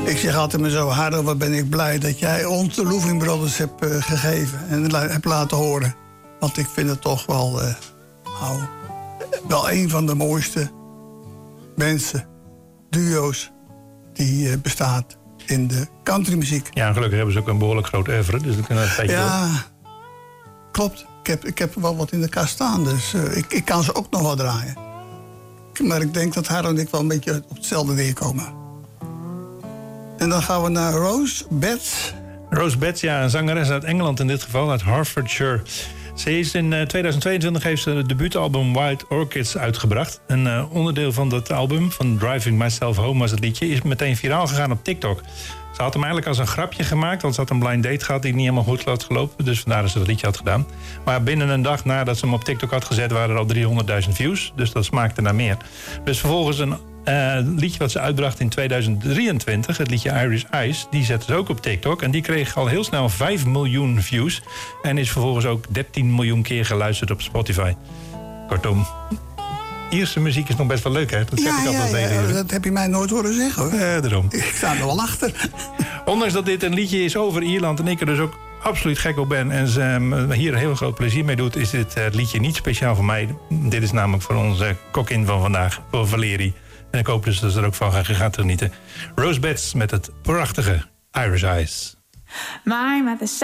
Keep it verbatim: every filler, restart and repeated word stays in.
Ik zeg altijd maar zo, Harro, wat ben ik blij dat jij ons de Louving Brothers hebt uh, gegeven en la- hebt laten horen. Want ik vind het toch wel, uh, nou, wel een van de mooiste mensen, duo's, die uh, bestaat in de countrymuziek. Ja, en gelukkig hebben ze ook een behoorlijk groot oeuvre, dus dan kunnen we het een beetje Ja, door. klopt. Ik heb, ik heb wel wat in de kast staan, dus uh, ik, ik kan ze ook nog wel draaien. Maar ik denk dat Harro en ik wel een beetje op hetzelfde neerkomen. En dan gaan we naar Rose Betts. Rose Betts, ja, een zangeres uit Engeland in dit geval, uit Hertfordshire. Ze is in uh, tweeduizend tweeëntwintig heeft ze het debuutalbum White Orchids uitgebracht. Een uh, onderdeel van dat album, van Driving Myself Home was het liedje, is meteen viraal gegaan op TikTok. Ze had hem eigenlijk als een grapje gemaakt, want ze had een blind date gehad die niet helemaal goed had gelopen. Dus vandaar dat ze dat liedje had gedaan. Maar binnen een dag nadat ze hem op TikTok had gezet, waren er al driehonderdduizend views. Dus dat smaakte naar meer. Dus vervolgens een uh, liedje wat ze uitbracht in tweeduizend drieëntwintig, het liedje Irish Eyes, die zette ze ook op TikTok. En die kreeg al heel snel vijf miljoen views. En is vervolgens ook dertien miljoen keer geluisterd op Spotify. Kortom, Ierse muziek is nog best wel leuk, hè? Dat zeg Ja, ik altijd ja, tegen ja, je. dat heb je mij nooit horen zeggen, hoor. Ja, daarom. Ik sta er wel achter. Ondanks dat dit een liedje is over Ierland en ik er dus ook absoluut gek op ben en ze um, hier een heel groot plezier mee doet, is dit uh, liedje niet speciaal voor mij. Dit is namelijk voor onze kokkin van vandaag, voor Valerie. En ik hoop dus dat ze er ook van gaat, gaat genieten. Rose Betts met het prachtige Irish Eyes. My mother